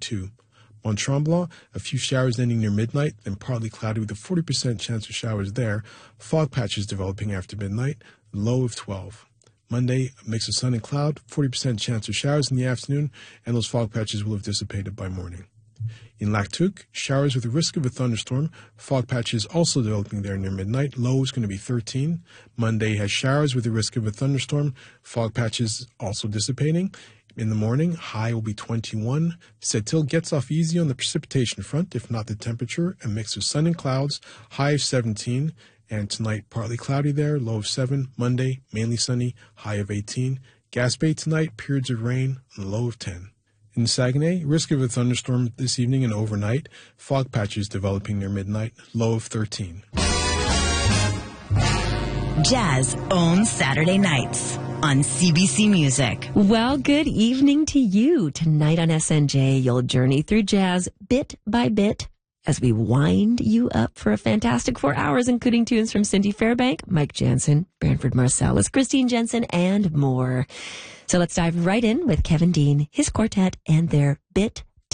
32. Mont Tremblant, a few showers ending near midnight, then partly cloudy with a 40% chance of showers there. Fog patches developing after midnight, low of 12. Monday, a mix of sun and cloud, 40% chance of showers in the afternoon, and those fog patches will have dissipated by morning. In Lac Tuc, showers with a risk of a thunderstorm, fog patches also developing there near midnight, low is going to be 13. Monday has showers with a risk of a thunderstorm, fog patches also dissipating. In the morning, high will be 21. Sept-Îles gets off easy on the precipitation front, if not the temperature, a mix of sun and clouds, high of 17. And tonight, partly cloudy there, low of 7. Monday, mainly sunny, high of 18. Gaspé tonight, periods of rain, low of 10. In Saguenay, risk of a thunderstorm this evening and overnight, fog patches developing near midnight, low of 13. Jazz owns Saturday nights on CBC Music. Well, good evening to you. Tonight on SNJ, you'll journey through jazz bit by bit as we wind you up for a fantastic 4 hours, including tunes from Cindy Fairbank, Mike Jansen, Branford Marsalis, Christine Jensen, and more. So let's dive right in with Kevin Dean, his quartet, and their Bit